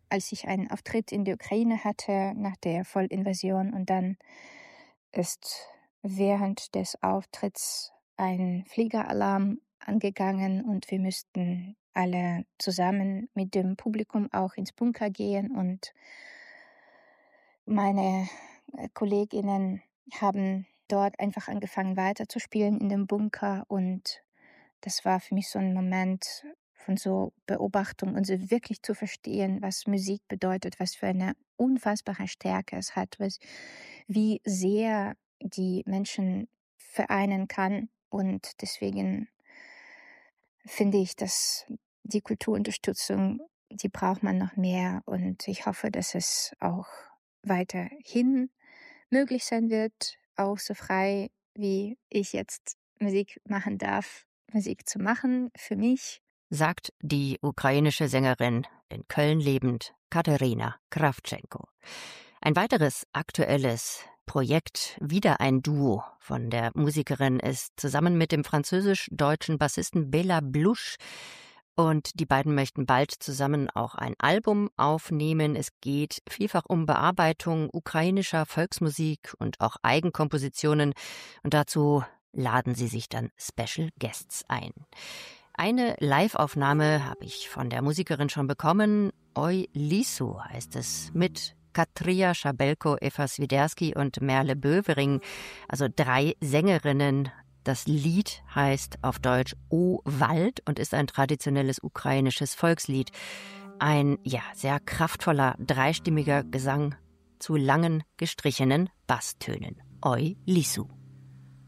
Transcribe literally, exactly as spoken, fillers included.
als ich einen Auftritt in der Ukraine hatte nach der Vollinvasion und dann ist während des Auftritts ein Fliegeralarm angegangen und wir müssten alle zusammen mit dem Publikum auch ins Bunker gehen und meine, äh, Kolleginnen haben dort einfach angefangen weiterzuspielen in dem Bunker und das war für mich so ein Moment von so Beobachtung und so wirklich zu verstehen, was Musik bedeutet, was für eine unfassbare Stärke es hat, was wie sehr die Menschen vereinen kann. Und deswegen finde ich, dass die Kulturunterstützung, die braucht man noch mehr und ich hoffe, dass es auch weiterhin möglich sein wird, auch so frei wie ich jetzt Musik machen darf, Musik zu machen für mich. Sagt die ukrainische Sängerin, in Köln lebend, Kateryna Krawtschenko. Ein weiteres aktuelles Projekt, wieder ein Duo von der Musikerin, ist zusammen mit dem französisch-deutschen Bassisten Béla Blouche. Und die beiden möchten bald zusammen auch ein Album aufnehmen. Es geht vielfach um Bearbeitung ukrainischer Volksmusik und auch Eigenkompositionen. Und dazu laden sie sich dann Special Guests ein. Eine Live-Aufnahme habe ich von der Musikerin schon bekommen. Oi Lisu heißt es, mit Katria Schabelko, Eva Swiderski und Merle Böwering, also drei Sängerinnen. Das Lied heißt auf Deutsch O Wald und ist ein traditionelles ukrainisches Volkslied. Ein, ja, sehr kraftvoller, dreistimmiger Gesang zu langen, gestrichenen Basstönen. Oi Lisu.